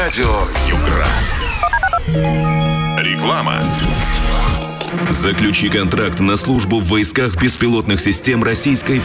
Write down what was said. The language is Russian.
Радио Югра. Реклама. Заключи контракт на службу в войсках беспилотных систем Российской